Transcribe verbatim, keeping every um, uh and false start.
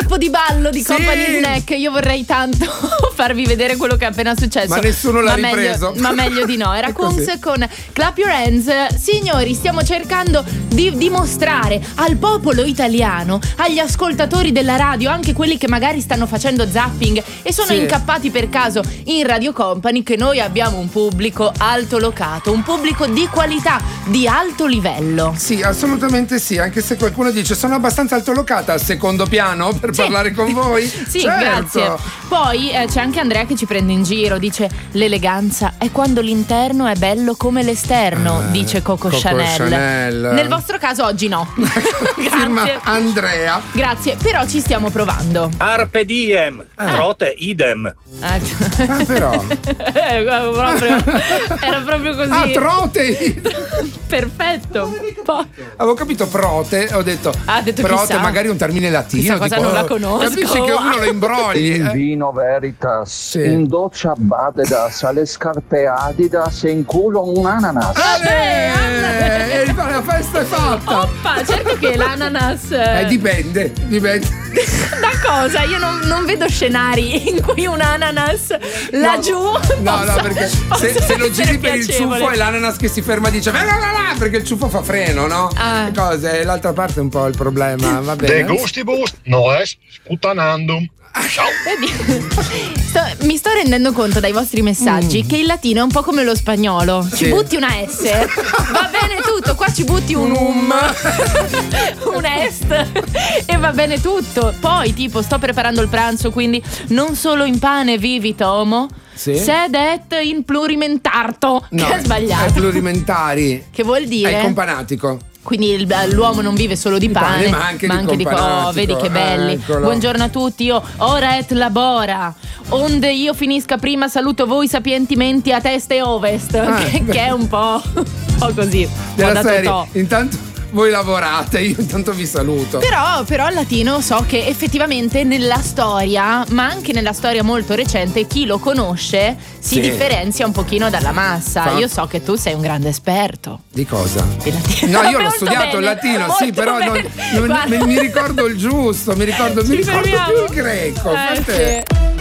colpo di ballo di Sì. Company Snack. Io vorrei tanto farvi vedere quello che è appena successo. Ma nessuno l'ha ma ripreso. Meglio, ma meglio di no. Era È così. Kungs con Clap Your Hands. Signori, stiamo cercando di dimostrare al popolo italiano, agli ascoltatori della radio, anche quelli che magari stanno facendo zapping e sono Sì. incappati per caso in Radio Company, che noi abbiamo un pubblico altolocato, un pubblico di qualità, di alto livello. Sì, assolutamente sì, anche se qualcuno dice sono abbastanza altolocata al secondo piano per Sì. parlare con voi. Sì, Certo. grazie. Poi eh, c'è anche Andrea che ci prende in giro, dice l'eleganza è quando l'interno è bello come l'esterno, Eh, dice Coco, Coco Chanel. Chanel. Nel vostro caso oggi no. Firma Grazie. Andrea. Grazie, però ci stiamo provando. Carpe diem, prote idem. Ah, Ah, però. eh, proprio, era proprio così. Ah, trote. Perfetto. Poi, Avevo capito prote, ho detto, Ha detto prote chissà. magari è un termine latino. Chissà cosa tipo, non la conosco. Capisci che uno lo imbrogli. In eh? vino veritas, Sì. in doccia Badedas, alle scarpe Adidas e in culo un ananas. Ale! E la festa è fatta. oppa, certo che l'ananas Eh, dipende, dipende. da cosa? Io non, non vedo scenari in cui un ananas laggiù. No, possa- no, perché possa se, se lo essere giri per il piacevole. ciuffo è l'ananas che si ferma e dice "Va, va, va, va", perché il ciuffo fa freno, no? Ah. Cose, l'altra parte è un po' il problema, va De bene. gustibus noes sputanandum. Ciao. Vedi? Sto- mi sto rendendo conto dai vostri messaggi che il latino è un po' come lo spagnolo. Ci Sì. butti una S, va bene tutto. Qua ci butti un um, un est e va bene tutto. Poi, tipo, sto preparando il pranzo, quindi non solo in pane vivi Tomo, Sì. sed et in plurimentarto. No, che è sbagliato. È plurimentari. Che vuol È dire? il companatico. Quindi il- l'uomo non vive solo di pane, pane, ma anche di di companatico. oh, vedi che belli. Eccolo. Buongiorno a tutti, io ora et labora. Onde io finisca prima, saluto voi sapienti menti a testa e ovest. Ah, che, beh. che è un po', un po' così. Un po' Della da serie. Totò. Intanto voi lavorate, io intanto vi saluto. Però, però al latino so che effettivamente nella storia, ma anche nella storia molto recente, chi lo conosce si Sì. differenzia un pochino dalla massa. Fa- Io so che tu sei un grande esperto Di cosa? di latino. No, io l'ho Molto studiato il bene, latino, sì, molto però non, bene. non- Guarda. mi, mi ricordo il giusto, mi ricordo, mi Ci ricordo fermiamo. più il greco. Eh, Fate- sì.